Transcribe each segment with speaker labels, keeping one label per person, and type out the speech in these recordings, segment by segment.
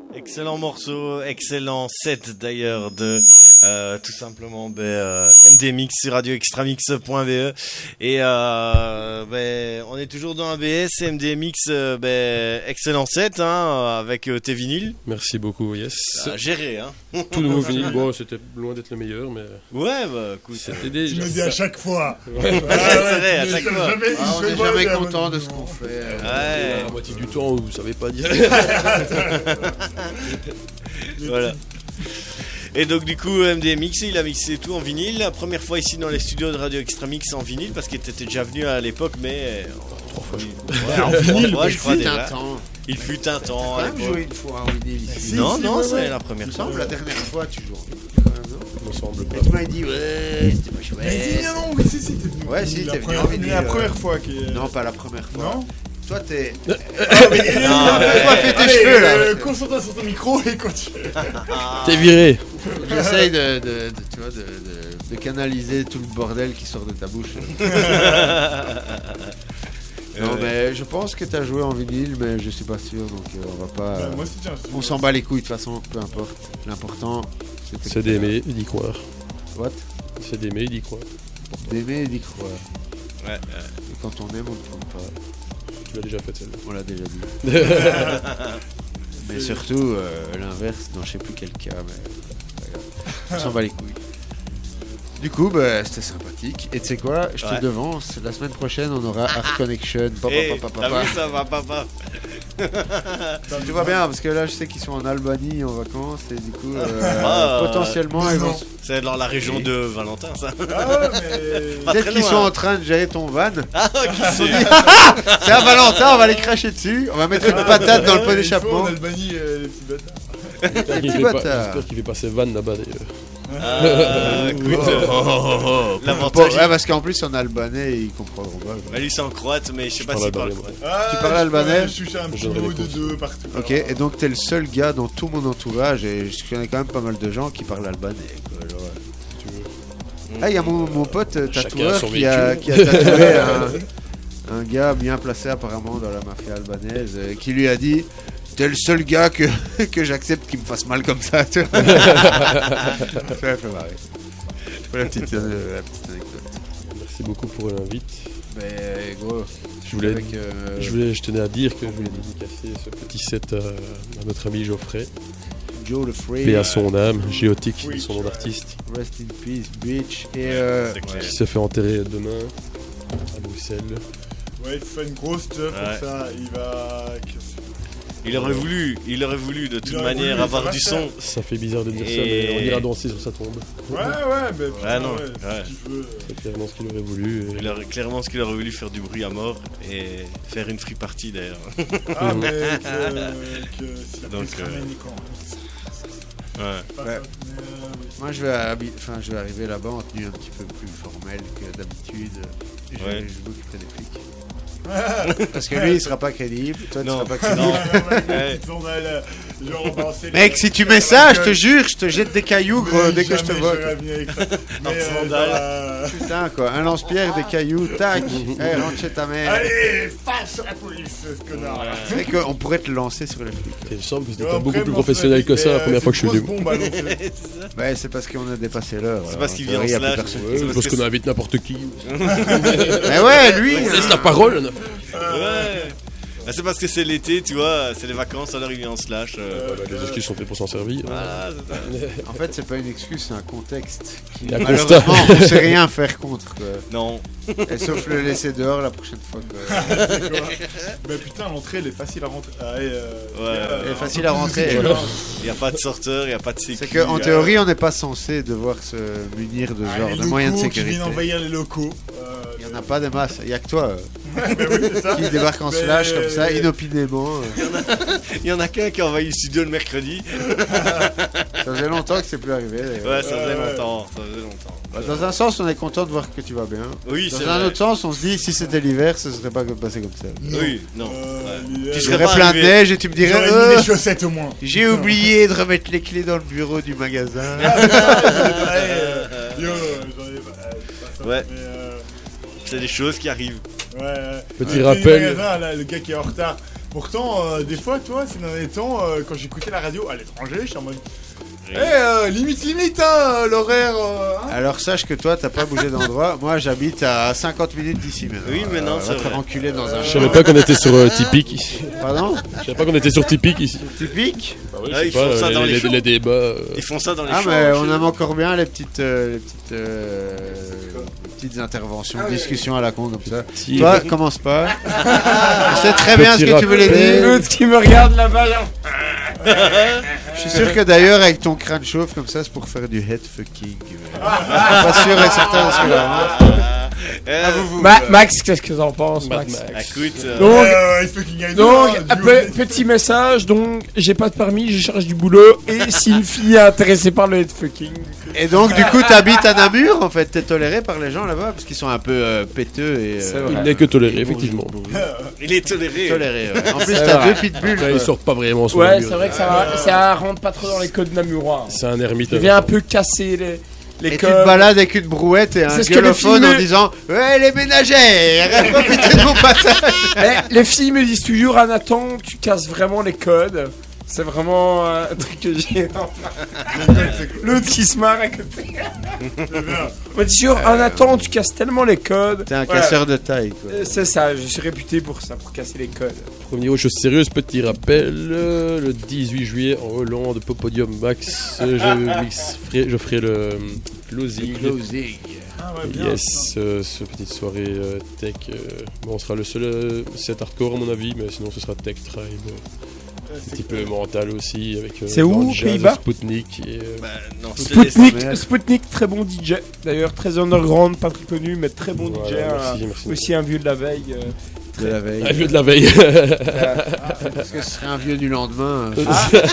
Speaker 1: Excellent morceau, excellent set d'ailleurs de tout simplement MDMix sur radioextramix.be et on est toujours dans ABS MDMix excellent set avec tes vinyles.
Speaker 2: Merci beaucoup, yes.
Speaker 1: Géré
Speaker 2: Tout nouveau vinyle, bon c'était loin d'être le meilleur mais
Speaker 1: ouais écoute,
Speaker 2: c'était déjà.
Speaker 3: Tu me dis à chaque fois.
Speaker 1: C'est vrai à chaque fois.
Speaker 4: On est jamais content de ce qu'on fait.
Speaker 2: La moitié du temps vous savez pas dire.
Speaker 1: Voilà. Et donc du coup MDMix il a mixé tout en vinyle, la première fois ici dans les studios de Radio Extramix en vinyle parce qu'il était déjà venu à l'époque mais
Speaker 2: 3 fois
Speaker 1: en vinyle,
Speaker 4: Il
Speaker 1: je crois
Speaker 4: fut
Speaker 1: déjà.
Speaker 4: un temps.
Speaker 1: Il fut un temps.
Speaker 4: Quand
Speaker 1: à
Speaker 4: même
Speaker 1: l'époque.
Speaker 4: joué une fois en vinyle ici.
Speaker 1: Non,
Speaker 3: ouais.
Speaker 1: c'est la première
Speaker 4: Il me
Speaker 1: fois.
Speaker 4: semble la dernière fois tu joues en vinyle quand même, non?
Speaker 2: Il me semble
Speaker 4: Et
Speaker 2: pas.
Speaker 4: tu m'as dit ouais, c'était pas chouette.
Speaker 3: Mais si, non, oui, si, t'es venu.
Speaker 4: Ouais, si,
Speaker 3: La
Speaker 4: t'es venu
Speaker 3: première-
Speaker 4: en vinyle,
Speaker 3: La première fois qui est.
Speaker 4: Non, pas la première fois.
Speaker 3: Non.
Speaker 4: Toi t'es.
Speaker 1: Non,
Speaker 4: Fais tes
Speaker 3: Allez,
Speaker 4: cheveux là.
Speaker 3: concentre sur ton micro et continue.
Speaker 2: T'es viré.
Speaker 4: J'essaye tu vois, de canaliser tout le bordel qui sort de ta bouche. Non mais je pense que t'as joué en vinyle mais je suis pas sûr donc on va pas.
Speaker 3: Moi aussi, tiens.
Speaker 4: On s'en bat les couilles de toute façon, peu importe. L'important
Speaker 2: C'est d'aimer, d'y croire.
Speaker 4: What?
Speaker 2: C'est d'aimer, d'y croire.
Speaker 4: D'aimer et d'y croire.
Speaker 1: Ouais.
Speaker 4: Et quand on aime on ne trompe pas.
Speaker 2: Tu l'as déjà fait celle-là.
Speaker 4: On l'a déjà dit. Mais surtout l'inverse dans je sais plus quel cas mais on s'en bat les couilles. Du coup, c'était sympathique. Et tu sais quoi, je te
Speaker 1: Ouais.
Speaker 4: devance. La semaine prochaine, on aura Art Connection.
Speaker 1: T'as vu ça va papa.
Speaker 4: Tu vois bien, parce que là, je sais qu'ils sont en Albanie en vacances. Et du coup,
Speaker 1: Ah,
Speaker 4: potentiellement, ils vont.
Speaker 1: C'est dans la région de Valentin ça.
Speaker 3: Ah ouais, mais.
Speaker 1: Pas
Speaker 4: Peut-être
Speaker 1: très
Speaker 4: qu'ils
Speaker 1: loin.
Speaker 4: sont en train de gérer ton van.
Speaker 1: Ah qui sait.
Speaker 4: C'est à Valentin, on va les cracher dessus. On va mettre une patate dans le pot
Speaker 3: Il faut
Speaker 4: d'échappement.
Speaker 3: En Albanie, les petits bâtards.
Speaker 2: J'espère qu'il
Speaker 4: petit
Speaker 2: fait pas-
Speaker 4: bâtard.
Speaker 2: j'espère qu'il fait pas ses vannes là-bas d'ailleurs.
Speaker 1: Écoute,
Speaker 4: Bon,
Speaker 1: l'avantage.
Speaker 4: ouais, parce qu'en plus, en albanais, ils comprendront pas.
Speaker 1: Bah, lui c'est en croate mais je sais pas
Speaker 2: parle
Speaker 1: s'il parle
Speaker 2: albanais,
Speaker 1: croate.
Speaker 3: Ah,
Speaker 4: Tu parles albanais?
Speaker 3: Je suis un petit
Speaker 2: Je donnerai
Speaker 3: mot
Speaker 2: les
Speaker 3: de
Speaker 2: cours.
Speaker 3: deux partout.
Speaker 4: Ok, et donc t'es le seul gars dans tout mon entourage, et je connais quand même pas mal de gens qui parlent albanais. Quoi, genre.
Speaker 2: Si tu veux.
Speaker 4: Ah, il y a mon pote tatoueur
Speaker 2: son
Speaker 4: qui a tatoué un gars bien placé apparemment dans la mafia albanaise, qui lui a dit t'es le seul gars que j'accepte qui me fasse mal comme ça. Tu vois. Ça m'a fait marrer. Voilà la petite anecdote.
Speaker 2: Merci beaucoup pour l'invite.
Speaker 4: Mais gros,
Speaker 2: Je tenais à dire que je voulais dédicacer ce petit set à notre ami Geoffrey.
Speaker 4: Joe le Free,
Speaker 2: Et à son âme, Géotique,
Speaker 3: Oui,
Speaker 2: son nom d'artiste,
Speaker 4: rest in peace, bitch. Et
Speaker 1: C'est clair.
Speaker 2: qui se fait enterrer demain à Bruxelles.
Speaker 3: Ouais, il fait une grosse teuf
Speaker 1: Ouais.
Speaker 3: pour ça. Il va.
Speaker 1: Il aurait voulu de toute
Speaker 3: Il aurait
Speaker 1: manière
Speaker 3: voulu,
Speaker 1: avoir
Speaker 3: ça va
Speaker 1: du
Speaker 3: faire.
Speaker 1: son.
Speaker 2: Ça fait bizarre de dire ça,
Speaker 1: Et-
Speaker 2: mais on ira danser sur sa tombe.
Speaker 3: Ouais, mais.
Speaker 1: Ouais, non, ouais.
Speaker 3: Si tu veux.
Speaker 2: C'est clairement ce qu'il aurait voulu. et-
Speaker 1: Il aurait clairement ce qu'il aurait voulu faire du bruit à mort et faire une free party d'ailleurs.
Speaker 3: Ah, mais que si la
Speaker 1: Donc,
Speaker 3: police ramène les camps.
Speaker 1: Ouais.
Speaker 3: Pas
Speaker 4: Ouais.
Speaker 3: ça, mais, oui.
Speaker 4: moi je vais arriver là-bas en tenue un petit peu plus formelle que d'habitude.
Speaker 1: Ouais.
Speaker 4: Je m'occuperai des flics. Parce que lui il sera pas crédible, toi tu
Speaker 1: Non.
Speaker 4: seras pas crédible.
Speaker 1: Non.
Speaker 3: Ils sont dans le- genre, on va lancer
Speaker 4: Mec,
Speaker 3: les-
Speaker 4: si tu mets ça, je te jure, je te jette des cailloux gros,
Speaker 3: Mais
Speaker 4: dès que je te
Speaker 3: jamais
Speaker 4: vois.
Speaker 3: j'aurais venu avec ça. Mais,
Speaker 1: sandales.
Speaker 4: Putain quoi, un lance-pierre, des cailloux, tac, rentre chez ta mère.
Speaker 3: Allez, face à la police, ce connard.
Speaker 4: C'est vrai qu'on pourrait te lancer sur les flics.
Speaker 2: Il me semble que c'était
Speaker 3: Ouais,
Speaker 2: pas
Speaker 3: après,
Speaker 2: beaucoup plus
Speaker 3: mon
Speaker 2: professionnel que ça la
Speaker 3: mais,
Speaker 2: première fois que je suis
Speaker 3: c'est
Speaker 2: venu.
Speaker 3: une grosse bombe, alors, c'est-
Speaker 4: Ouais, c'est parce qu'on a dépassé l'heure.
Speaker 1: C'est
Speaker 4: alors,
Speaker 1: parce qu'il
Speaker 4: en
Speaker 1: vient en
Speaker 4: théorie, y a plus
Speaker 1: slash.
Speaker 4: personne.
Speaker 2: Ouais,
Speaker 1: parce
Speaker 2: parce
Speaker 1: que
Speaker 2: qu'on invite n'importe qui.
Speaker 4: Mais ouais, lui,
Speaker 2: On laisse la parole.
Speaker 1: Ouais. Bah, c'est parce que c'est l'été, tu vois, c'est les vacances, alors il vient en slash.
Speaker 2: Les excuses sont faites pour s'en servir.
Speaker 1: Voilà, c'est ça.
Speaker 4: en fait, c'est pas une excuse, c'est un contexte. Qui,
Speaker 2: Il y a un constat.
Speaker 4: malheureusement, on sait rien faire contre. Quoi.
Speaker 1: Non.
Speaker 4: Et sauf le laisser dehors la prochaine fois. Quoi.
Speaker 3: Mais putain, l'entrée, elle est facile à rentrer.
Speaker 4: Elle est facile à rentrer.
Speaker 3: Voilà.
Speaker 1: Il n'y a pas de sorteur, il n'y a pas de sécu.
Speaker 4: C'est qu'en théorie, on n'est pas censé devoir se munir de ce genre de moyens de
Speaker 3: Qui
Speaker 4: sécurité.
Speaker 3: viennent envahir les locaux.
Speaker 4: Il n'y en a pas des masses. Il n'y a que toi
Speaker 3: Mais oui, c'est ça.
Speaker 4: qui débarque en
Speaker 3: Mais-
Speaker 4: slash comme ça, inopinément.
Speaker 1: Il y en a qu'un qui a envahi le studio le mercredi.
Speaker 4: Ça faisait longtemps que c'est plus arrivé. d'ailleurs.
Speaker 1: Ouais, ça faisait
Speaker 3: Ouais.
Speaker 1: longtemps. Ça faisait longtemps.
Speaker 4: Bah, dans un sens, on est content de voir que tu vas bien.
Speaker 1: Oui, c'est
Speaker 4: Dans un
Speaker 1: vrai.
Speaker 4: autre sens, on se dit si c'était l'hiver, ce serait pas passé comme ça.
Speaker 1: Oui, non. ouais.
Speaker 3: Tu
Speaker 1: Tu
Speaker 4: Il y
Speaker 1: serais
Speaker 4: aurait
Speaker 1: pas
Speaker 4: plein de
Speaker 1: arrivé.
Speaker 4: neige et tu me dirais
Speaker 3: J'aurais mis des chaussettes au moins.
Speaker 4: j'ai oublié de remettre les clés dans le bureau du magasin.
Speaker 3: Yo, j'en ai pas ça.
Speaker 1: Ouais.
Speaker 3: Mais,
Speaker 1: C'est des choses qui arrivent.
Speaker 3: ouais.
Speaker 2: Petit
Speaker 3: Le
Speaker 2: rappel.
Speaker 3: magasin, là, le gars qui est en retard. Pourtant, des fois, toi, ces derniers temps, quand j'écoutais la radio à l'étranger, je suis en mode. Limite, hein, l'horaire.
Speaker 4: Alors sache que toi, t'as pas bougé d'endroit. Moi, j'habite à 50 minutes d'ici maintenant.
Speaker 1: Oui, mais non, c'est
Speaker 4: va te
Speaker 1: vrai.
Speaker 4: enculer dans un.
Speaker 2: Je savais pas qu'on était sur Typique ici.
Speaker 4: Pardon?
Speaker 2: Je savais pas qu'on était sur Typique ici.
Speaker 4: Typique?
Speaker 2: Bah oui,
Speaker 1: Ah,
Speaker 2: je
Speaker 1: ils
Speaker 2: sais
Speaker 1: font
Speaker 2: pas,
Speaker 1: ça dans les shows.
Speaker 2: les débats.
Speaker 1: Ils font ça dans les
Speaker 4: Ah,
Speaker 1: shows.
Speaker 4: mais
Speaker 1: chez
Speaker 4: on
Speaker 1: eux.
Speaker 4: aime encore bien les petites interventions, discussions à la con comme ça.
Speaker 2: Si.
Speaker 4: Toi, commence pas. Je sais très bien ce que tu voulais dire.
Speaker 5: L'autre qui me regarde là-bas.
Speaker 4: Je suis sûr que d'ailleurs, avec ton crâne chauve comme ça, c'est pour faire du head fucking. Pas sûr et certain de ce que là.
Speaker 5: Max, qu'est-ce que t'en penses, Max?
Speaker 1: Écoute,
Speaker 5: Donc,
Speaker 3: il faut qu'il y ait
Speaker 5: Donc, petit message, donc, j'ai pas de permis, je cherche du boulot, et si une fille est intéressée par le headfucking.
Speaker 4: Et donc, du coup, t'habites à Namur, en fait, t'es toléré par les gens là-bas, parce qu'ils sont un peu péteux et.
Speaker 5: C'est vrai.
Speaker 2: Il n'est que toléré, effectivement.
Speaker 1: il est toléré.
Speaker 4: Toléré, ouais. En plus,
Speaker 5: C'est
Speaker 4: t'as
Speaker 5: vrai.
Speaker 4: deux pitbulls.
Speaker 2: Là, ils sortent pas vraiment sur
Speaker 5: Ouais,
Speaker 2: le mur.
Speaker 5: c'est vrai que ça rentre pas trop dans les codes namurois.
Speaker 2: C'est un ermite.
Speaker 5: Il vient un peu casser les
Speaker 4: Et tu
Speaker 5: codes.
Speaker 4: te balades avec une brouette et un
Speaker 5: C'est ce que le
Speaker 4: gueulophone
Speaker 5: film
Speaker 4: en disant ouais, les ménagères, profitez de mon passage.
Speaker 5: Les filles me disent toujours, ah, Nathan, tu casses vraiment les codes. C'est vraiment un truc que j'ai. L'autre qui se marre à côté. On me dit toujours, ah, Nathan, tu casses tellement les codes.
Speaker 4: T'es un
Speaker 5: Voilà.
Speaker 4: casseur de taille, quoi.
Speaker 5: C'est ça, je suis réputé pour ça, pour casser les codes.
Speaker 2: Premier aux choses sérieuses, petit rappel, le 18 juillet en Hollande, Popodium Max, je ferai le closing.
Speaker 3: Ah ouais, bien.
Speaker 2: Yes, ce petite soirée tech. Bon, on sera le seul set hardcore à mon avis, mais sinon ce sera tech tribe. Un petit peu mental aussi avec.
Speaker 5: C'est où,
Speaker 2: dans le jazz,
Speaker 5: Pays-Bas
Speaker 2: Spoutnik et.
Speaker 1: Bah, non, je te laisse.
Speaker 5: Sputnik, très bon DJ. D'ailleurs, très underground, pas très connu, mais très bon DJ.
Speaker 2: Voilà, merci.
Speaker 5: Aussi un vieux de la veille.
Speaker 4: De la veille.
Speaker 2: Un vieux de la veille.
Speaker 4: Parce que ce serait un vieux du lendemain.
Speaker 3: Le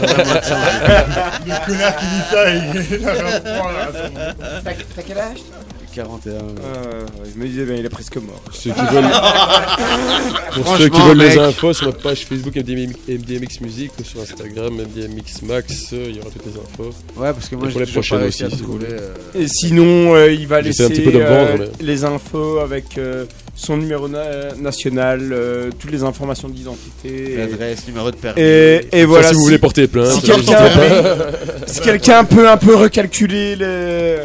Speaker 3: connard qui dit ça, il a reprend là.
Speaker 5: T'as quel âge?
Speaker 4: 41.
Speaker 5: Je me disais, ben, il est presque mort.
Speaker 2: Ceux qui veulent... Pour ceux qui
Speaker 4: Franchement,
Speaker 2: veulent les
Speaker 4: mec.
Speaker 2: infos sur notre page Facebook MDMX Music ou sur Instagram MDMX Max, il y aura toutes les infos.
Speaker 4: Ouais, parce que moi
Speaker 2: Et pour
Speaker 4: j'ai
Speaker 2: les
Speaker 4: toujours pas
Speaker 2: prochaines
Speaker 4: réussi à
Speaker 2: aussi, si vous
Speaker 4: trouver.
Speaker 5: Et sinon, il va
Speaker 2: J'essaie
Speaker 5: laisser
Speaker 2: un petit peu de vendre, mais-
Speaker 5: les infos avec son numéro national, toutes les informations d'identité.
Speaker 4: L'adresse, numéro de permis.
Speaker 5: Et voilà.
Speaker 2: si vous voulez porter plainte,
Speaker 5: si
Speaker 2: n'hésitez
Speaker 5: quelqu'un
Speaker 2: pas.
Speaker 5: si quelqu'un peut un peu recalculer les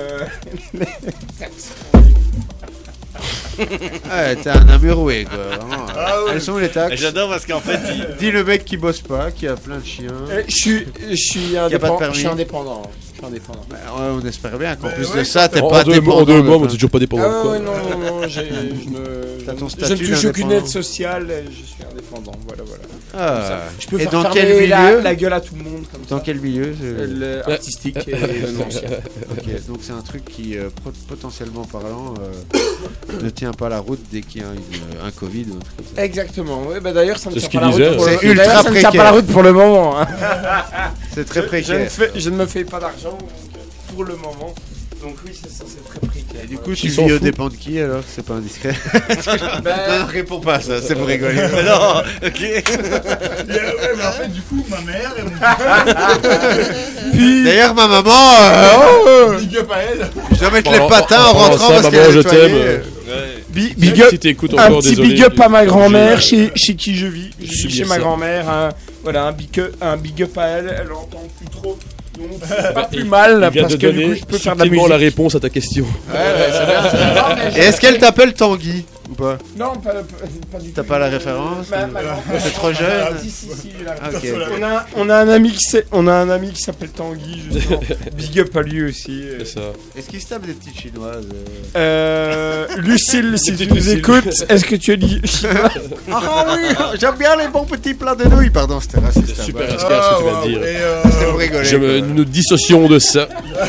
Speaker 4: Ouais, t'es un amuroué, quoi. Vraiment. Elles sont où les taxes?
Speaker 1: J'adore parce qu'en fait,
Speaker 4: Dis le mec qui bosse pas, qui a plein de chiens.
Speaker 5: Je suis
Speaker 4: pas de
Speaker 5: indépendant.
Speaker 4: permis.
Speaker 5: Je suis indépendant.
Speaker 4: Bah, ouais, on espère bien qu'en plus de
Speaker 3: ouais,
Speaker 4: ça, t'es
Speaker 2: En
Speaker 4: pas
Speaker 2: deux
Speaker 4: dépendant.
Speaker 2: mois,
Speaker 4: de
Speaker 2: mais c'est toujours pas dépendant.
Speaker 5: Ah
Speaker 2: quoi.
Speaker 5: ouais, non,
Speaker 4: T'as ton
Speaker 5: je
Speaker 4: statut
Speaker 5: ne touche aucune
Speaker 4: d'indépendant.
Speaker 5: aide sociale, je suis indépendant, voilà.
Speaker 4: Ah.
Speaker 5: Je peux
Speaker 4: Et
Speaker 5: faire
Speaker 4: dans
Speaker 5: fermer
Speaker 4: quel milieu
Speaker 5: la gueule à tout le monde comme
Speaker 4: Dans
Speaker 5: ça.
Speaker 4: quel milieu
Speaker 5: Artistique et événementiel.
Speaker 4: Ok, donc c'est un truc qui, potentiellement parlant, ne tient pas la route dès qu'il y a un Covid ou un truc comme ça.
Speaker 5: Exactement, ouais, bah d'ailleurs ça ne
Speaker 2: C'est
Speaker 5: tient
Speaker 2: ce
Speaker 5: pas
Speaker 2: qu'il
Speaker 5: la
Speaker 2: disait,
Speaker 5: route pour
Speaker 4: c'est
Speaker 5: le...
Speaker 4: ultra
Speaker 5: d'ailleurs, ça ne tient
Speaker 4: précaire.
Speaker 5: pas la route pour le moment. Hein.
Speaker 4: C'est très précaire.
Speaker 5: Je ne me fais pas d'argent donc, pour le moment. Donc oui, c'est ça, c'est très précaire.
Speaker 4: Et du coup,
Speaker 2: Qui
Speaker 4: tu
Speaker 2: s'en
Speaker 4: vis aux
Speaker 2: fout
Speaker 4: dépens de qui alors? C'est pas indiscret.
Speaker 5: Ben,
Speaker 4: Non, réponds pas à ça, c'est pour rigoler.
Speaker 1: mais non, ok.
Speaker 3: Ouais, mais en fait, du coup, ma mère et mon
Speaker 5: puis,
Speaker 4: D'ailleurs, ma maman,
Speaker 3: big up à elle.
Speaker 4: je dois mettre
Speaker 2: Bon,
Speaker 4: les patins en
Speaker 2: en
Speaker 4: rentrant
Speaker 2: ça,
Speaker 4: parce
Speaker 2: maman,
Speaker 4: qu'elle a
Speaker 2: je
Speaker 4: nettoyé.
Speaker 2: t'aime.
Speaker 1: Ouais.
Speaker 5: big up,
Speaker 2: Si t'écoutes
Speaker 5: un
Speaker 2: encore,
Speaker 5: petit
Speaker 2: désolé.
Speaker 5: big up à ma grand-mère chez qui je vis. Je vis
Speaker 2: Subir
Speaker 5: chez ma
Speaker 2: ça.
Speaker 5: grand-mère. Voilà, un big up à elle. Elle entend plus trop. Donc c'est pas plus mal
Speaker 2: Il vient
Speaker 5: parce
Speaker 2: de
Speaker 5: que du coup
Speaker 2: donner
Speaker 5: je peux faire de la
Speaker 2: subtilement
Speaker 5: musique.
Speaker 2: la réponse à ta question.
Speaker 4: Et est-ce qu'elle t'appelle Tanguy ou pas?
Speaker 5: Non, pas du tout.
Speaker 4: T'as pas la référence?
Speaker 5: Ma grand-mère.
Speaker 4: C'est trop jeune.
Speaker 5: Si, la
Speaker 4: Ah, ok.
Speaker 5: On a un ami qui s'appelle Tanguy, justement. Big up à lui aussi.
Speaker 2: C'est ça.
Speaker 4: Est-ce qu'il se tape des petites chinoises?
Speaker 5: Lucille, si tu nous
Speaker 2: Lucille.
Speaker 5: écoutes, est-ce que tu es chinois?
Speaker 4: Ah oui, j'aime bien les bons petits plats de nouilles. Pardon, c'était raciste.
Speaker 2: C'est super
Speaker 4: hein,
Speaker 2: rascal ce que tu viens de dire.
Speaker 4: C'était pour rigoler.
Speaker 2: Nous dissocions de ça.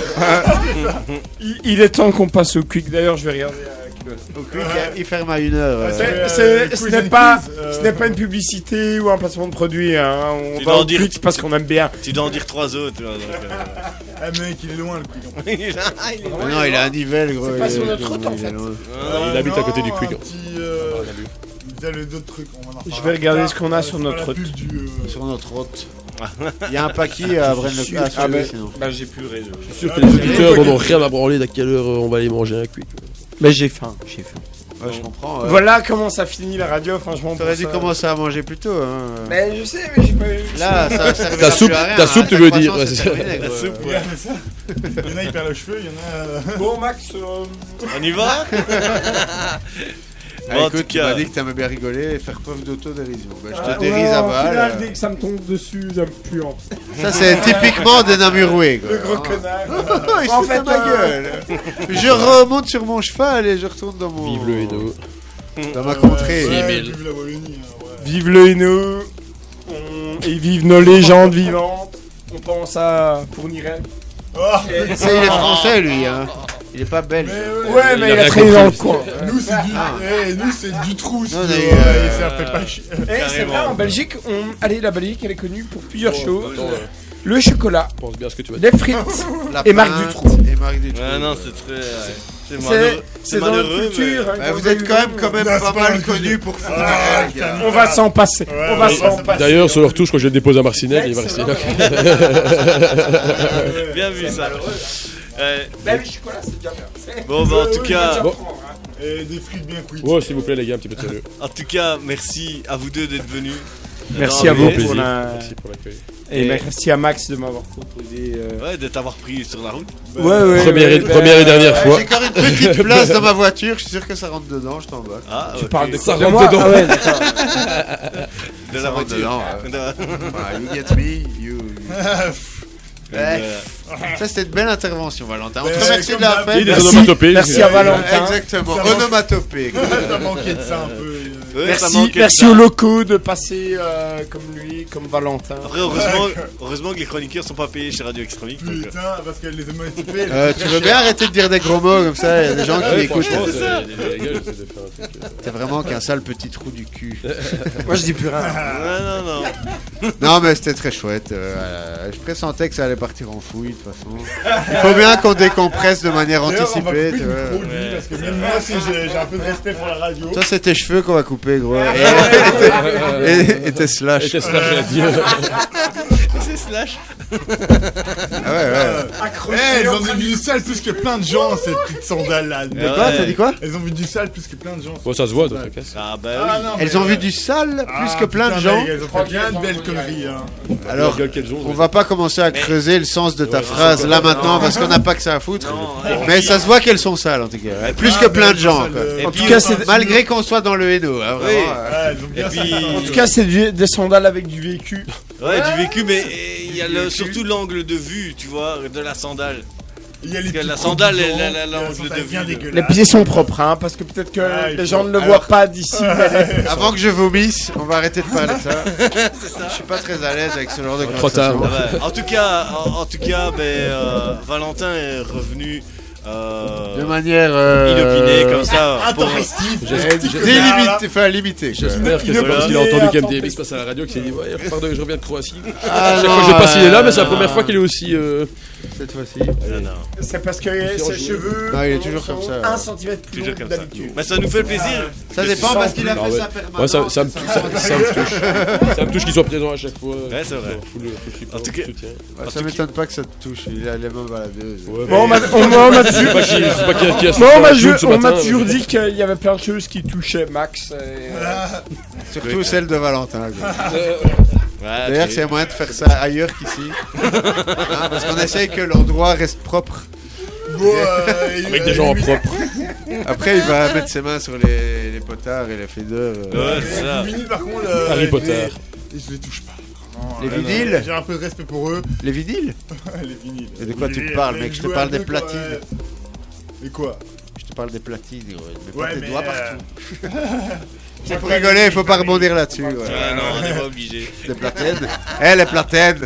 Speaker 5: Il est temps qu'on passe au quick. D'ailleurs, je vais regarder Kilo.
Speaker 4: Au quick, il ferme à 1h.
Speaker 5: Ce n'est pas une publicité ou un placement de produit. Hein. On
Speaker 1: Tu
Speaker 5: va
Speaker 1: dois
Speaker 5: au
Speaker 1: en dire-
Speaker 5: quick parce qu'on aime bien.
Speaker 1: Tu dois en dire 3 autres. Tu vois, donc,
Speaker 3: Ah, mec, il est loin le couillon.
Speaker 4: Non, il a un Nivelles, gros.
Speaker 5: C'est pas
Speaker 4: il
Speaker 5: sur
Speaker 4: est-
Speaker 5: notre route, en
Speaker 4: il est
Speaker 5: fait.
Speaker 4: loin.
Speaker 2: Il habite à côté du
Speaker 3: Non,
Speaker 2: Quick.
Speaker 3: un petit, il y a le d'autres trucs, on va en
Speaker 5: Je
Speaker 3: reparler
Speaker 5: vais regarder
Speaker 3: plus
Speaker 5: ce
Speaker 3: tard.
Speaker 5: qu'on a sur
Speaker 3: C'est
Speaker 5: notre
Speaker 3: pas la
Speaker 5: route.
Speaker 3: pub du,
Speaker 4: Sur notre route. Il y a un paquet à Braine-le-Comte.
Speaker 5: Ah ben,
Speaker 4: sinon.
Speaker 5: bah j'ai plus réseau.
Speaker 2: Je suis sûr que les auditeurs n'en ont rien à branler d'à quelle heure on va aller manger un quick.
Speaker 5: Mais j'ai faim.
Speaker 4: Ouais, je comprends.
Speaker 5: Voilà comment ça finit la radio, franchement.
Speaker 4: T'aurais
Speaker 5: pour
Speaker 4: dû
Speaker 5: ça.
Speaker 4: commencer à manger plus tôt. Hein.
Speaker 5: Mais je sais, mais j'ai pas eu.
Speaker 4: Là, ça servira
Speaker 2: Ta soupe,
Speaker 4: plus à rien,
Speaker 2: ta
Speaker 4: hein.
Speaker 2: soupe, tu
Speaker 4: Ta
Speaker 2: veux
Speaker 4: croissance,
Speaker 2: dire. Ouais,
Speaker 4: c'est
Speaker 2: c'est ça.
Speaker 4: terminé,
Speaker 1: La
Speaker 4: quoi.
Speaker 1: soupe,
Speaker 3: Ouais, c'est ça. Il y en a, il perd le cheveu, il y en a.
Speaker 5: Bon, Max,
Speaker 1: On y va?
Speaker 4: Ah,
Speaker 1: Bon, en
Speaker 4: écoute,
Speaker 1: tout
Speaker 4: tu m'as
Speaker 1: cas,
Speaker 4: dit que t'aimais bien rigoler et faire preuve d'autodérision. Bah, je
Speaker 5: Ah,
Speaker 4: te dérise à balle.
Speaker 5: dès que ça me tombe dessus, ça me pue en
Speaker 4: Ça, c'est typiquement des Namuroués.
Speaker 5: Le gros connard.
Speaker 4: Il se
Speaker 5: En
Speaker 4: fout de
Speaker 5: fait,
Speaker 4: ma gueule. Je remonte sur mon cheval et je retourne dans mon.
Speaker 2: Vive le Hainaut.
Speaker 4: Dans ma contrée.
Speaker 3: Ouais,
Speaker 2: Emile.
Speaker 3: vive la Wallonie, hein, ouais.
Speaker 5: Vive le Hainaut. Et vive nos légendes vivantes. On pense à Fourniret.
Speaker 3: Oh,
Speaker 4: Ça, il est français, lui. Hein. Il est pas belge.
Speaker 5: Ouais, mais il a
Speaker 2: rien
Speaker 5: traîné dans le
Speaker 2: compris.
Speaker 5: coin.
Speaker 3: Nous, c'est du trou,
Speaker 4: Non,
Speaker 3: ouais,
Speaker 4: mais,
Speaker 3: ça fait pas chier.
Speaker 5: C'est vrai, en Belgique, allez, la Belgique, elle est connue pour plusieurs choses.
Speaker 2: Attends,
Speaker 5: Le chocolat,
Speaker 2: pense bien à ce que tu vas
Speaker 5: les
Speaker 2: dire.
Speaker 5: frites.
Speaker 4: La
Speaker 5: Et Marc
Speaker 4: Pinte
Speaker 5: Dutroux.
Speaker 4: Et Marc Dutroux.
Speaker 1: ouais, non, c'est très. C'est
Speaker 5: C'est
Speaker 1: malheureux.
Speaker 5: c'est dans
Speaker 1: malheureux,
Speaker 5: notre culture. hein,
Speaker 4: Bah,
Speaker 5: qu'on
Speaker 4: vous
Speaker 5: a
Speaker 4: êtes
Speaker 5: eu
Speaker 4: quand même,
Speaker 5: raison.
Speaker 4: pas
Speaker 3: Non, c'est pas
Speaker 4: mal
Speaker 3: mal
Speaker 4: connu pour faire.
Speaker 3: Ah,
Speaker 4: les gars.
Speaker 5: On va s'en passer. On va
Speaker 3: ouais,
Speaker 5: s'en
Speaker 3: ouais.
Speaker 5: passer.
Speaker 2: D'ailleurs, sur leur touche, quand je le dépose à Marcinelle, il va rester là.
Speaker 1: Bien vu ça.
Speaker 5: Bah, le chocolat, c'est déjà bien.
Speaker 1: Bon, bah, en tout cas,
Speaker 2: Bon.
Speaker 3: Et des frites bien cuites.
Speaker 2: Oh, s'il vous plaît, les gars, un petit peu de sérieux.
Speaker 1: merci à vous deux d'être venus.
Speaker 5: Merci
Speaker 1: Non,
Speaker 5: à vous
Speaker 1: mais-
Speaker 5: pour
Speaker 2: Plaisir.
Speaker 5: la.
Speaker 2: Merci pour l'accueil.
Speaker 5: Et merci à Max de m'avoir proposé.
Speaker 1: Ouais, de t'avoir pris sur la route.
Speaker 2: Première et dernière fois.
Speaker 4: J'ai encore une petite place dans ma voiture. Je suis sûr que ça rentre dedans. Je t'embarque.
Speaker 1: Ah,
Speaker 5: Tu
Speaker 1: ok.
Speaker 5: parles de
Speaker 2: Ça
Speaker 5: quoi?
Speaker 2: rentre
Speaker 5: moi
Speaker 2: dedans.
Speaker 5: Ah ouais, d'accord.
Speaker 1: De la
Speaker 4: Ça rentre
Speaker 1: voiture.
Speaker 4: dedans, Voilà, you get me. You. Ouais. Ça, c'était une belle intervention, Valentin. On te
Speaker 3: Ouais,
Speaker 4: remercie
Speaker 3: comme
Speaker 4: de la
Speaker 3: d'hab.
Speaker 4: fête.
Speaker 2: Et des
Speaker 5: Merci.
Speaker 2: onomatopées.
Speaker 5: Merci à Valentin.
Speaker 4: Exactement.
Speaker 3: Ça manque-
Speaker 4: Onomatopée.
Speaker 3: Ça manquait de ça un peu.
Speaker 1: Ouais, ça
Speaker 5: Merci,
Speaker 1: manquait de
Speaker 5: merci
Speaker 1: ça.
Speaker 5: aux locaux de passer comme lui, comme Valentin.
Speaker 1: Après, heureusement que les chroniqueurs sont pas payés chez Radio Extramique. donc,
Speaker 3: Putain, parce qu'elle les a motivés.
Speaker 4: Tu veux bien arrêter de dire des gros mots comme ça? Il y a des gens qui
Speaker 2: Ouais,
Speaker 4: écoutent.
Speaker 2: franchement, les gars, j'essaie de faire un truc.
Speaker 4: T'es vraiment qu'un sale petit trou du cul.
Speaker 5: Moi je dis plus rien.
Speaker 1: Non.
Speaker 4: Non, mais c'était très chouette. Voilà. Je pressentais que ça allait partir en fouille de toute façon. Il faut bien qu'on décompresse de manière
Speaker 3: D'ailleurs, on va
Speaker 4: anticipée.
Speaker 3: couper
Speaker 4: Tu
Speaker 3: le
Speaker 4: vois.
Speaker 3: micro, lui, parce que même moi, si j'ai un peu de respect pour la radio.
Speaker 4: Ça, c'est tes cheveux qu'on va couper, gros. Et tes slash.
Speaker 2: Et qu'est-ce que je vais dire?
Speaker 1: C'est Slash.
Speaker 4: Ah ouais, ouais.
Speaker 3: Elles ont vu du sale plus que plein de gens, ces petites sandales là.
Speaker 4: Mais quoi? T'as dit quoi?
Speaker 3: Elles ont vu du sale plus que plein de gens.
Speaker 2: Bon, ça se voit, dans ce cas.
Speaker 1: Ah, bah
Speaker 3: Ah,
Speaker 1: oui.
Speaker 3: non, mais
Speaker 4: Elles ont
Speaker 3: ouais.
Speaker 4: vu du sale plus
Speaker 3: Ah,
Speaker 4: que plein de
Speaker 3: putain,
Speaker 4: gens.
Speaker 3: mec, Elles ont fait plein de belles conneries. Hein.
Speaker 4: Alors,
Speaker 2: Regarde quelles ont,
Speaker 4: on va pas commencer à creuser le sens de ta phrase là maintenant parce qu'on n'a pas que ça à foutre.
Speaker 1: Non, et
Speaker 4: Mais
Speaker 1: puis-
Speaker 4: ça se voit qu'elles sont sales en tout cas. Plus que plein de gens. quoi.
Speaker 1: Et
Speaker 5: En
Speaker 1: puis,
Speaker 5: tout cas, c'est
Speaker 4: Malgré qu'on soit dans le Hainaut. Hein, vraiment,
Speaker 1: Oui.
Speaker 3: Ouais, elles ont bien
Speaker 1: Et puis-
Speaker 3: ça.
Speaker 5: en tout cas, c'est des sandales avec du vécu.
Speaker 1: Ouais, du vécu, mais il y a surtout l'angle de vue, tu vois, de la sandale.
Speaker 3: Il y a les
Speaker 1: Parce que
Speaker 3: petits
Speaker 1: la
Speaker 3: trous
Speaker 1: sandale,
Speaker 3: dedans,
Speaker 1: elle a
Speaker 3: il y a
Speaker 1: l'angle
Speaker 3: sandale
Speaker 1: de
Speaker 3: bien
Speaker 1: vue.
Speaker 3: dégueulasse.
Speaker 5: Les pieds sont propres, hein, parce que peut-être que
Speaker 3: Ah, il
Speaker 5: les
Speaker 3: faut-
Speaker 5: gens ne le
Speaker 3: alors-
Speaker 5: voient pas d'ici. mais-
Speaker 4: Avant que je vomisse, on va arrêter de parler de ça. Je suis pas très à l'aise avec ce genre de
Speaker 2: Trop tard.
Speaker 4: conversation.
Speaker 1: Ah bah, en tout cas, Valentin est revenu
Speaker 4: De manière
Speaker 1: inopiné comme ça. pour-
Speaker 3: Intempestif.
Speaker 4: délimité, enfin limité. quoi.
Speaker 2: J'espère que c'est
Speaker 1: Voilà.
Speaker 2: parce qu'il a entendu qu'MDMX passe à la radio qu'il s'est dit ouais, pardon, je reviens de Croatie.
Speaker 4: Ah,
Speaker 2: Chaque
Speaker 4: non,
Speaker 2: fois que je passe, il est là, mais c'est la
Speaker 1: non.
Speaker 2: première fois qu'il est aussi.
Speaker 4: cette fois-ci.
Speaker 1: Non, non.
Speaker 5: C'est parce que ses cheveux
Speaker 4: Non, il est toujours comme ça.
Speaker 5: 1 cm plus
Speaker 1: Toujours
Speaker 5: long
Speaker 1: comme
Speaker 5: que
Speaker 1: ça.
Speaker 5: d'habitude.
Speaker 1: Mais ça nous fait plaisir.
Speaker 4: Ça dépend parce qu'il a
Speaker 2: Ah
Speaker 4: fait
Speaker 2: ouais.
Speaker 4: sa permanence.
Speaker 2: Ouais, ça me touche. Ça me touche qu'il soit présent à chaque fois.
Speaker 1: Ouais, c'est vrai.
Speaker 2: Full support,
Speaker 1: En tout cas-
Speaker 2: soutien.
Speaker 4: Ouais, ça m'étonne pas que ça te touche. Il a les mains baladeuses.
Speaker 2: Ouais,
Speaker 5: Bon, on m'a
Speaker 2: c'est pas qu'il a
Speaker 5: Bon,
Speaker 2: ce
Speaker 5: on m'a
Speaker 2: matin,
Speaker 5: toujours
Speaker 2: mais-
Speaker 5: dit qu'il y avait plein de choses qui touchaient Max.
Speaker 4: Surtout celle de Valentin. quoi.
Speaker 1: Ouais,
Speaker 4: D'ailleurs,
Speaker 1: ok.
Speaker 4: c'est moyen de faire ça ailleurs qu'ici. Hein, parce qu'on essaye que l'endroit reste propre.
Speaker 2: Avec des gens propres.
Speaker 4: Après, il va mettre ses mains sur les potards et les fédeurs.
Speaker 1: Ouais, c'est ça.
Speaker 3: Les vinyles, par contre,
Speaker 2: Harry Potter.
Speaker 3: je les touche pas. Vraiment,
Speaker 4: Les
Speaker 3: non,
Speaker 4: vinyles
Speaker 3: J'ai un peu de respect pour eux.
Speaker 4: Les vinyles
Speaker 3: Les vinyles.
Speaker 4: Et de quoi tu
Speaker 3: Les-
Speaker 4: te parles,
Speaker 3: les
Speaker 4: mec? Je te
Speaker 3: joueurs
Speaker 4: parle des
Speaker 3: de quoi,
Speaker 4: platines.
Speaker 3: ouais. Et quoi?
Speaker 4: Je te parle des platines, gros. Mais
Speaker 3: Ouais,
Speaker 4: pas tes
Speaker 3: mais,
Speaker 4: doigts partout. C'est pour rigoler, il faut pas rebondir là-dessus. Ouais.
Speaker 1: Ouais, non, on n'est pas obligé.
Speaker 4: Des platines. Eh, les platines.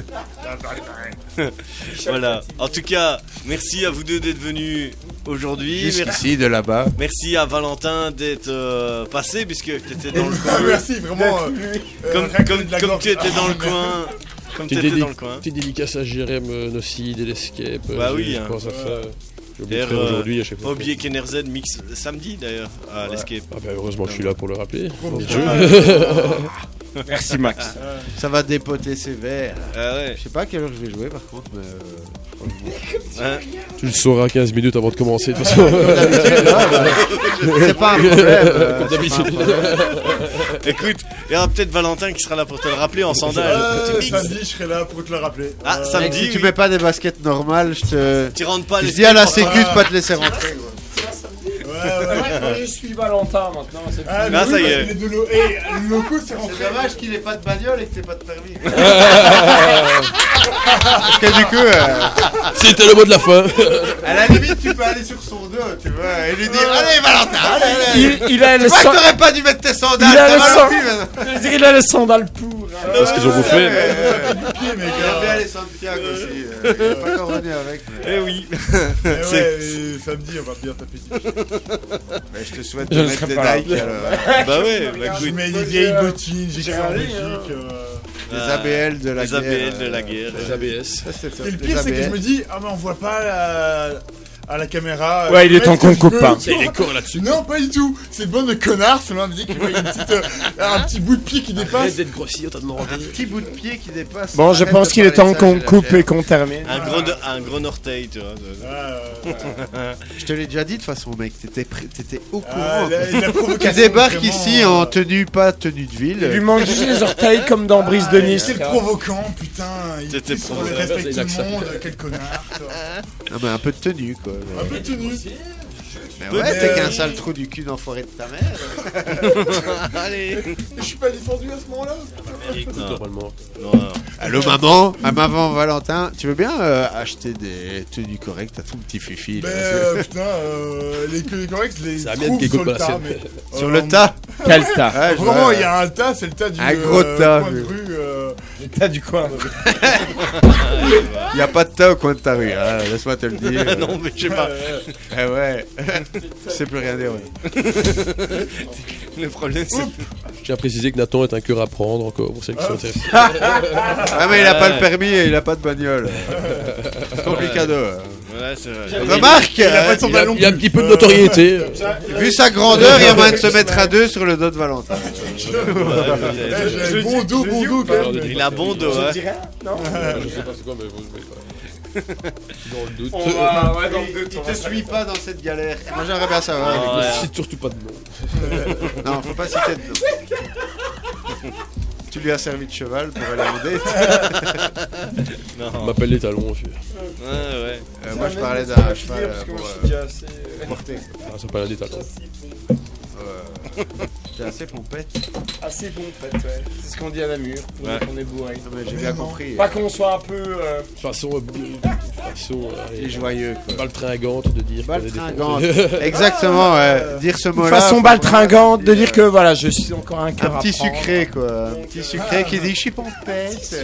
Speaker 1: Voilà. En tout cas, merci à vous deux d'être venus aujourd'hui. Merci,
Speaker 4: Jusqu'ici, de là-bas.
Speaker 1: merci à Valentin d'être passé, puisque tu étais dans le
Speaker 3: Ah,
Speaker 1: coin.
Speaker 3: merci, vraiment.
Speaker 1: Comme tu étais dans le coin. Comme tu
Speaker 2: Petite
Speaker 1: étais dans le coin.
Speaker 2: dédicace à Jérém Nocide et l'Escape.
Speaker 1: Bah oui,
Speaker 2: Je
Speaker 1: hein.
Speaker 2: pense à ça. Je
Speaker 1: D'ailleurs,
Speaker 2: l'oublierai aujourd'hui à chaque
Speaker 1: Pas
Speaker 2: fois.
Speaker 1: oublier qu'NRZ mix samedi d'ailleurs à l'Escape.
Speaker 2: Ah bah heureusement que je suis là pour le rappeler.
Speaker 3: Oh,
Speaker 2: Dans ce
Speaker 3: putain.
Speaker 2: jeu.
Speaker 5: Merci Max.
Speaker 4: Ça va dépoter ses verres.
Speaker 1: Ah ouais.
Speaker 4: Je sais pas à quelle heure je vais jouer par contre, mais
Speaker 1: Hein
Speaker 2: Tu le sauras 15 minutes avant de commencer, de toute façon.
Speaker 4: c'est pas un problème.
Speaker 2: Comme d'habitude.
Speaker 1: Écoute, il y aura peut-être Valentin qui sera là pour te le rappeler en sandales. Tu mixes.
Speaker 3: Samedi, je serai là pour te le rappeler.
Speaker 1: Ah, samedi,
Speaker 4: Si tu
Speaker 1: oui.
Speaker 4: mets pas des baskets normales,
Speaker 1: Tu rentres pas
Speaker 4: je
Speaker 1: les
Speaker 4: dis à la
Speaker 1: skis pour-
Speaker 4: sécu de pas te laisser rentrer. Quoi.
Speaker 3: Ouais.
Speaker 5: Je suis Valentin maintenant. C'est
Speaker 3: Ah,
Speaker 1: Là,
Speaker 3: mais
Speaker 1: ça y
Speaker 3: oui,
Speaker 1: est.
Speaker 3: parce que les deux le loco, c'est rentré.
Speaker 4: qu'il ait pas de bagnole et que t'aies pas de permis. Parce que du coup,
Speaker 2: C'était le mot de la fin.
Speaker 4: à la limite, tu peux aller sur son dos, tu vois, et lui dire allez Valentin, allez.
Speaker 5: Il a le
Speaker 4: Tu vois que
Speaker 5: sang-
Speaker 4: t'aurais pas dû mettre tes sandales.
Speaker 5: Il a
Speaker 4: t'as
Speaker 5: le
Speaker 4: mal
Speaker 5: sang-
Speaker 4: au cul, maintenant.
Speaker 5: il a les sandales pour.
Speaker 2: Parce qu'ils ont bouffé.
Speaker 3: Pied, mec.
Speaker 4: J'aime bien les Santiago aussi. Pas corona avec.
Speaker 1: Eh oui.
Speaker 3: Mais ouais,
Speaker 1: C'est-
Speaker 3: et samedi, on va bien taper.
Speaker 4: Mais je te souhaite
Speaker 5: Je
Speaker 4: de
Speaker 5: ne
Speaker 4: mettre
Speaker 5: serai
Speaker 4: des
Speaker 5: pas là.
Speaker 4: Nike, alors.
Speaker 1: Bah ouais, bah
Speaker 3: Je
Speaker 1: écoute.
Speaker 3: mets des vieilles bottines, j'ai créé en
Speaker 5: allé,
Speaker 3: Belgique.
Speaker 4: Les ABL de la
Speaker 1: Les
Speaker 4: guerre.
Speaker 1: ABL de la guerre.
Speaker 2: Les ABS.
Speaker 4: Ça, c'est
Speaker 3: Et le
Speaker 4: les
Speaker 3: pire, c'est que je
Speaker 4: ABL.
Speaker 3: me dis, ah, mais on voit pas à la caméra.
Speaker 5: Ouais, il est
Speaker 3: je
Speaker 5: temps
Speaker 3: mets ce
Speaker 5: qu'on
Speaker 3: que
Speaker 5: coupe
Speaker 3: je
Speaker 5: pas.
Speaker 3: veux.
Speaker 2: C'est les cons là-dessus.
Speaker 3: Non, pas du tout. C'est bande de connards. Seulement, me dit qu'il voit une petite, un petit bout de pied qui dépasse.
Speaker 2: Arrête d'être grossi, on t'a demandé.
Speaker 4: Un petit bout de pied qui dépasse.
Speaker 5: Bon, je
Speaker 4: Arrête
Speaker 5: pense
Speaker 4: de
Speaker 5: qu'il est
Speaker 4: parler
Speaker 5: temps
Speaker 4: de ça,
Speaker 5: qu'on
Speaker 4: j'ai la
Speaker 5: coupe
Speaker 4: chair.
Speaker 5: et qu'on termine.
Speaker 1: Un gros orteil, tu vois.
Speaker 4: Je te l'ai déjà dit de toute façon, mec. T'étais au
Speaker 3: Ah,
Speaker 4: courant.
Speaker 3: la
Speaker 4: Tu
Speaker 3: provocation,
Speaker 4: débarques
Speaker 3: vraiment,
Speaker 4: ici en tenue, pas tenue de
Speaker 5: Il lui
Speaker 4: ville.
Speaker 5: manque juste les orteils comme dans Brise de Nice.
Speaker 3: C'est provoquant, putain. Il
Speaker 1: C'était
Speaker 3: pisse sur le
Speaker 1: provocateur,
Speaker 3: respect
Speaker 2: c'est
Speaker 3: tout le
Speaker 2: l'accent.
Speaker 3: monde. Quel connard. toi.
Speaker 4: Ah, mais un peu de tenue, quoi.
Speaker 3: Un peu tenu.
Speaker 4: Mais ouais, t'es
Speaker 3: Mais,
Speaker 4: qu'un sale trou du cul d'enfoiré de ta mère.
Speaker 1: Allez.
Speaker 3: Je suis pas défendu à ce moment-là.
Speaker 2: Normalement.
Speaker 1: Non.
Speaker 4: Allô maman, à maman Valentin, tu veux bien acheter des tenues correctes à ton petit fifi là,
Speaker 3: Mais putain, les queues correctes, les
Speaker 2: C'est la mienne
Speaker 3: trouve
Speaker 2: qui
Speaker 3: sur
Speaker 2: coupe
Speaker 3: le
Speaker 2: la
Speaker 3: tas.
Speaker 2: sienne.
Speaker 3: Mais,
Speaker 4: sur le tas.
Speaker 5: Quel tas.
Speaker 4: Ah, je
Speaker 3: Vraiment,
Speaker 4: vois.
Speaker 3: il y a un tas, c'est le tas du
Speaker 4: Un gros tas,
Speaker 3: coin de
Speaker 4: mais-
Speaker 3: rue.
Speaker 5: Tas du coin.
Speaker 4: Il y a pas de tas au coin de ta rue, hein, laisse-moi te le dire.
Speaker 1: Non, mais je sais pas.
Speaker 4: Eh ouais, je sais plus rien dire. Ouais.
Speaker 1: Le problème, c'est.
Speaker 2: Je tiens à préciser que Nathan est un cœur à prendre encore pour ceux qui sont intéressés.
Speaker 4: Ah mais il a pas le permis et il a pas de bagnole. C'est complicado. hein.
Speaker 1: Ouais, c'est vrai.
Speaker 4: Remarque,
Speaker 3: Il a pas de son
Speaker 2: Il y a
Speaker 3: ballon.
Speaker 2: il y a un petit peu de notoriété.
Speaker 4: vu sa grandeur, il y a moyen de se mettre à deux sur le dos de Valentin.
Speaker 3: J'ai bon dos, quand même.
Speaker 1: Il a bon dos, hein.
Speaker 5: Non.
Speaker 2: Je sais pas c'est quoi, mais vous pas. Dans le doute.
Speaker 5: On va, ouais, dans le
Speaker 4: Il
Speaker 5: doute, on
Speaker 4: te
Speaker 5: va
Speaker 4: suit pas dans cette galère. Moi j'aimerais bien savoir.
Speaker 1: Ah, ouais.
Speaker 2: Cite surtout pas de nom.
Speaker 4: Non, faut pas citer de nom. Tu lui as servi de cheval pour aller en date.
Speaker 2: On
Speaker 1: Non.
Speaker 2: m'appelle les talons.
Speaker 1: Ouais, ouais.
Speaker 4: Moi je parlais d'un cheval pour porter.
Speaker 2: Ah, ça pas la des talons.
Speaker 4: T'es assez pompette.
Speaker 5: Assez bon, en fait, ouais. C'est ce qu'on dit à Namur. Pour
Speaker 1: Ouais.
Speaker 5: dire qu'on est bourré.
Speaker 4: Non, mais j'ai bien compris.
Speaker 5: Pas qu'on soit un peu.
Speaker 2: De toute façon,
Speaker 4: Il est joyeux quoi.
Speaker 2: baltringante de dire qu'on est
Speaker 4: Baltringante.
Speaker 2: défoncé.
Speaker 4: Exactement, ouais. Dire ce
Speaker 5: de
Speaker 4: mot-là.
Speaker 5: façon
Speaker 4: faut
Speaker 5: baltringante de dire que voilà, je suis encore un
Speaker 4: Un
Speaker 5: cœur à
Speaker 4: petit
Speaker 5: prendre.
Speaker 4: sucré quoi. Un petit sucré qui dit je suis pompette.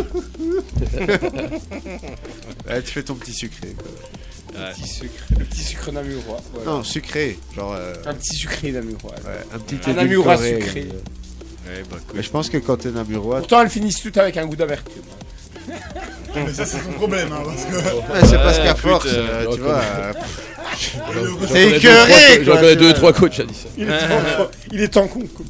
Speaker 4: Ouais, tu fais ton petit sucré quoi.
Speaker 5: Le petit sucre namurois. Voilà.
Speaker 4: Non, sucré. Genre.
Speaker 5: Un petit sucré namurois.
Speaker 4: Ouais, un petit
Speaker 5: Un namurois
Speaker 4: édulcoré,
Speaker 5: sucré.
Speaker 1: Ouais, bah,
Speaker 4: Mais je pense que quand t'es namurois,
Speaker 5: Pourtant, elles finissent toutes avec un goût d'amertume.
Speaker 3: Mais ça, c'est son problème, hein, parce que.
Speaker 4: ouais, c'est parce qu'à
Speaker 1: écoute,
Speaker 4: force,
Speaker 2: j'en
Speaker 4: tu vois.
Speaker 2: J'en
Speaker 4: T'es
Speaker 2: connais
Speaker 4: écœuré,
Speaker 2: deux, trois- J'en
Speaker 4: quoi,
Speaker 2: connais
Speaker 4: tu
Speaker 2: deux,
Speaker 4: vois.
Speaker 2: trois coachs à dire ça.
Speaker 5: Il est temps qu'on coupe.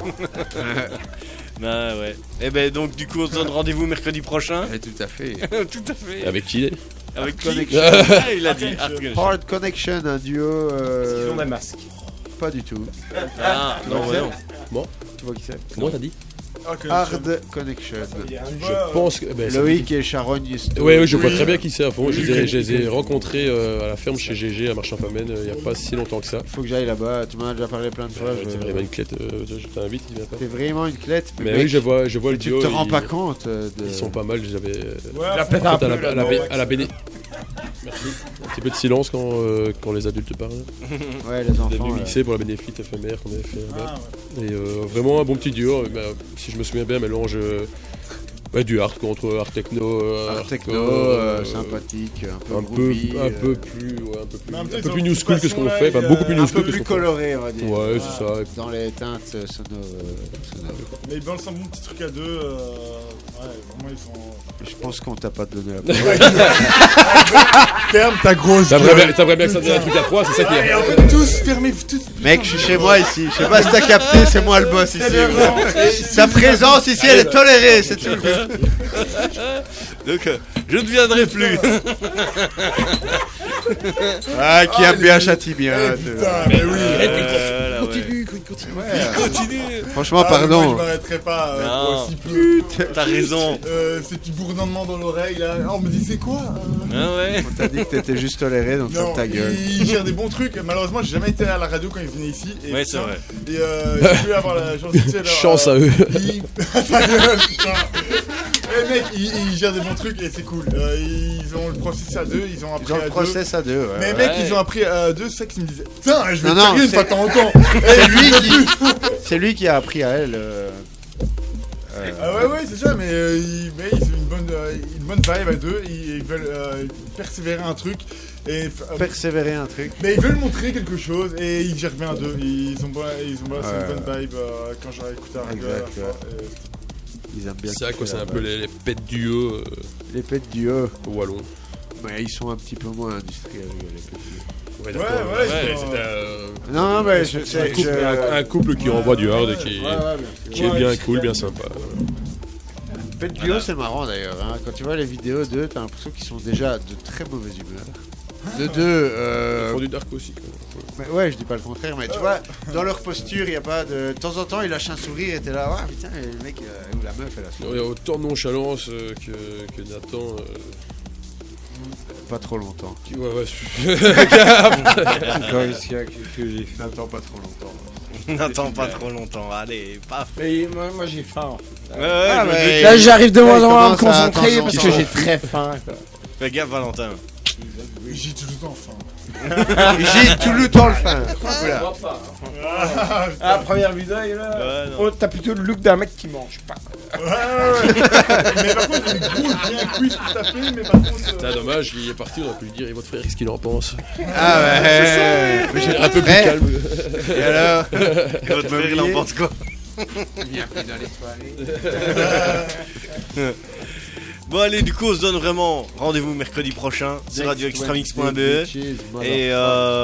Speaker 1: bah, ouais. Et ben, donc, du coup, on se donne rendez-vous mercredi prochain.
Speaker 4: Ouais, tout à fait.
Speaker 1: Tout à fait.
Speaker 2: Avec qui
Speaker 1: Avec qui
Speaker 4: Connection.
Speaker 1: Ah, il a dit Art Connection.
Speaker 4: Hard Connection, un duo.
Speaker 5: Ils ont des masques.
Speaker 4: Pas du tout.
Speaker 1: Ah, non, ouais, non.
Speaker 4: Tu vois qui c'est
Speaker 2: Comment t'as dit
Speaker 4: Hard Connection.
Speaker 2: Je pense que. Ben,
Speaker 4: Loïc et Sharon Yusto.
Speaker 2: Oui, je vois
Speaker 3: Oui.
Speaker 2: très bien qui c'est à fond.
Speaker 3: Oui,
Speaker 2: Je les ai rencontrés à la ferme chez GG à Marchand-Famenne il n'y a pas si longtemps que ça.
Speaker 4: Faut que j'aille là-bas. Tu m'en as déjà parlé plein de fois.
Speaker 2: C'est vraiment une clette, je t'invite, il vient pas.
Speaker 4: T'es vraiment une clette.
Speaker 2: Mais
Speaker 4: mec,
Speaker 2: oui, je vois le
Speaker 4: tu
Speaker 2: duo.
Speaker 4: te rends
Speaker 2: ils-
Speaker 4: pas compte de.
Speaker 2: Ils sont pas mal, j'avais.
Speaker 5: La pète un
Speaker 2: à
Speaker 5: peu.
Speaker 2: la, à la béné. Merci. Un petit peu de silence quand les adultes parlent.
Speaker 4: Ouais, les
Speaker 2: On est
Speaker 4: enfants.
Speaker 2: venu mixer pour la bénéfice éphémère qu'on avait fait là-bas. Et vraiment un bon petit duo. Si je me souviens bien, mélange Ouais, du hard contre art techno.
Speaker 4: Art techno,
Speaker 2: hardcore,
Speaker 4: sympathique, un peu
Speaker 2: un
Speaker 4: groovy,
Speaker 2: peu plus
Speaker 3: Mais en même temps,
Speaker 2: un
Speaker 3: ils
Speaker 2: peu
Speaker 3: ont
Speaker 2: plus new
Speaker 3: une
Speaker 2: school que ce qu'on
Speaker 3: passion,
Speaker 2: fait,
Speaker 3: là,
Speaker 2: enfin beaucoup plus new
Speaker 4: un
Speaker 2: school
Speaker 4: peu
Speaker 2: que ce
Speaker 4: plus
Speaker 2: qu'on fait.
Speaker 4: coloré, on va dire.
Speaker 2: Ouais, c'est ça.
Speaker 4: Dans les teintes sonores.
Speaker 3: Mais ils balancent un bon petit truc à deux. Ouais, vraiment, ils sont.
Speaker 4: Je pense qu'on t'a pas donné la parole.
Speaker 3: Ferme ta grosse
Speaker 2: T'aimerais
Speaker 3: gueule.
Speaker 2: bien que ça devienne un truc à 3, c'est ça qui
Speaker 3: Et
Speaker 2: est.
Speaker 3: en fait, tous fermés, tous.
Speaker 4: Mec, je suis chez moi ici. Je sais pas si t'as capté, c'est moi le boss ici. Sa présence ici, elle est tolérée, c'est tout.
Speaker 1: Donc, je ne viendrai plus.
Speaker 4: Ah, qui aime bien châtie bien.
Speaker 3: Putain, mais oui.
Speaker 1: Voilà, ouais. Continue.
Speaker 4: Franchement,
Speaker 3: Ah,
Speaker 4: pardon.
Speaker 3: mais moi, je m'arrêterai pas
Speaker 1: Non.
Speaker 3: pour aussi peu.
Speaker 1: T'as raison.
Speaker 3: Ces petits bourdonnements dans l'oreille là. Ah, on me dit c'est quoi
Speaker 1: Ah ouais.
Speaker 4: On t'a dit que t'étais juste toléré, donc ferme
Speaker 3: Non,
Speaker 4: ta gueule.
Speaker 3: ils gèrent des bons trucs. Malheureusement, j'ai jamais été à la radio quand ils venaient ici. Et
Speaker 1: Ouais, c'est vrai.
Speaker 3: Et j'ai pu avoir la chance de
Speaker 2: Chance à eux.
Speaker 3: Ta gueule, putain. Eh mec, ils gèrent des bons trucs et c'est cool. Ils ont le process à deux, ils ont appris
Speaker 4: Ils ont
Speaker 3: à
Speaker 4: le
Speaker 3: deux.
Speaker 4: process à deux, ouais.
Speaker 3: Mais
Speaker 4: ouais.
Speaker 3: mec, ils ont appris à deux, c'est ça qu'ils me disaient. Putain, je vais
Speaker 4: Non,
Speaker 3: te
Speaker 4: non,
Speaker 3: faire une
Speaker 4: c'est-
Speaker 3: fois de temps en temps.
Speaker 4: C'est lui qui a appris à elle.
Speaker 3: Ah ouais, c'est ça, mais ils ont une bonne vibe à deux. Ils veulent persévérer un truc. Et
Speaker 4: Persévérer un truc.
Speaker 3: mais ils veulent montrer quelque chose et ils gèrent bien à deux. Ils ont c'est une bonne vibe quand j'aurais écouté la radio.
Speaker 4: Exact,
Speaker 3: à la fin,
Speaker 4: Ils aiment bien.
Speaker 2: C'est vrai quoi, c'est
Speaker 4: kiffer
Speaker 2: un
Speaker 4: la
Speaker 2: peu
Speaker 4: balle.
Speaker 2: les pets du haut
Speaker 4: Les pets du haut.
Speaker 2: wallon.
Speaker 4: Mais ils sont un petit peu moins industriels, les pets du haut.
Speaker 2: Ouais,
Speaker 3: Ouais,
Speaker 2: d'accord.
Speaker 3: ouais,
Speaker 2: Ouais,
Speaker 3: ils sont,
Speaker 2: c'était
Speaker 4: Non, mais je sais.
Speaker 2: un couple qui envoie du hard et qui est
Speaker 3: Ouais,
Speaker 2: bien
Speaker 3: je
Speaker 2: cool,
Speaker 3: sais.
Speaker 2: bien sympa.
Speaker 4: Pet du haut, c'est marrant d'ailleurs. Hein. Quand tu vois les vidéos d'eux, t'as l'impression qu'ils sont déjà de très mauvaise humeur. De deux.
Speaker 2: Ils font du dark aussi. Quoi.
Speaker 4: Mais ouais, je dis pas le contraire, mais tu vois, dans leur posture, il y a pas de. De temps en temps, il lâche un sourire et t'es là, ah putain, le mec ou la meuf, elle a
Speaker 2: Il y
Speaker 4: sourire.
Speaker 2: a autant de nonchalance que Nathan.
Speaker 4: Pas trop longtemps.
Speaker 2: Ouais, ouais.
Speaker 5: Encore ici, que j'ai fait.
Speaker 4: N'attends pas trop longtemps.
Speaker 1: N'attends pas trop longtemps. Allez, paf.
Speaker 5: Mais moi j'ai faim.
Speaker 1: Ouais,
Speaker 4: Ah,
Speaker 1: je me
Speaker 4: mais-
Speaker 1: doute.
Speaker 5: Là j'arrive de moins en moins à me
Speaker 4: commence à
Speaker 5: concentrer
Speaker 4: attendre
Speaker 5: parce
Speaker 4: son
Speaker 5: que
Speaker 4: tour.
Speaker 5: j'ai très faim. Quoi.
Speaker 1: Fais gaffe, Valentin.
Speaker 3: J'ai tout le temps faim.
Speaker 4: J'ai tout le temps le fin. Voilà.
Speaker 5: Ah, première vue d'œil là.
Speaker 1: Ouais, non.
Speaker 5: Oh, t'as plutôt le look d'un mec qui mange pas.
Speaker 3: Mais par contre, il est gros, bien cuit, tout à fait. Mais par contre.
Speaker 2: C'est dommage, il est parti, on aurait pu lui dire, et votre frère, qu'est-ce qu'il en pense?
Speaker 4: Ah ouais. Mais j'ai
Speaker 2: Un peu plus
Speaker 4: Eh,
Speaker 2: calme.
Speaker 4: Et alors
Speaker 1: Votre frère, il en
Speaker 4: oublié.
Speaker 1: pense quoi?
Speaker 4: Bien plus dans les soirées.
Speaker 1: Bon, allez, du coup, on se donne vraiment rendez-vous mercredi prochain sur radioextramix.be. Et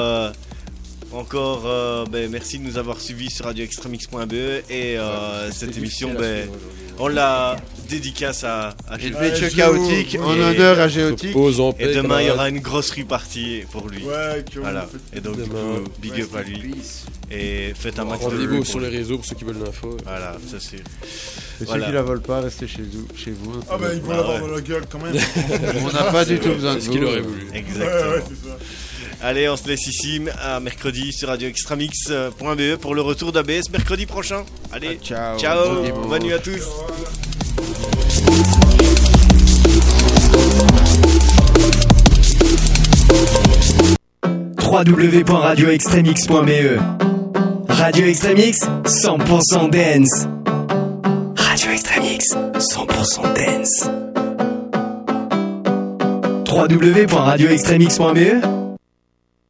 Speaker 1: encore, merci de nous avoir suivis sur radioextremix.be. Et cette émission, on l'a dédicace à
Speaker 4: J'ai le
Speaker 1: Gilles.
Speaker 4: métier
Speaker 3: Géo,
Speaker 4: chaotique en
Speaker 1: et-
Speaker 4: honneur à Géotique.
Speaker 2: Pause en
Speaker 1: Et
Speaker 2: paix,
Speaker 1: demain, il y
Speaker 2: camarades.
Speaker 1: aura une grosse repartie pour lui.
Speaker 3: Ouais, que
Speaker 1: Voilà. Et donc, du
Speaker 2: Demain.
Speaker 1: coup, big up à lui. Et faites un max de
Speaker 2: Rendez-vous
Speaker 1: vues
Speaker 2: sur
Speaker 1: pour
Speaker 2: les
Speaker 1: lui.
Speaker 2: réseaux pour ceux qui veulent l'info.
Speaker 1: Voilà, ça c'est.
Speaker 4: Et
Speaker 1: Voilà.
Speaker 4: ceux qui la volent pas, restez chez vous.
Speaker 3: Ah bah ils vont l'avoir dans la gueule quand même.
Speaker 4: On n'a pas du tout besoin de
Speaker 2: C'est
Speaker 4: vous.
Speaker 2: ce qu'il aurait voulu.
Speaker 1: Exactement.
Speaker 3: Ouais, c'est ça.
Speaker 1: Allez, on se laisse ici à mercredi sur radioextramix.be pour le retour d'ABS mercredi prochain. Allez,
Speaker 4: Ciao.
Speaker 1: ciao,
Speaker 4: Bon dimanche.
Speaker 1: bonne nuit à tous.
Speaker 6: www.radioextremix.be Radio Extremix, 100% dance. Radio Extremix, 100% dance. www.radioextremix.be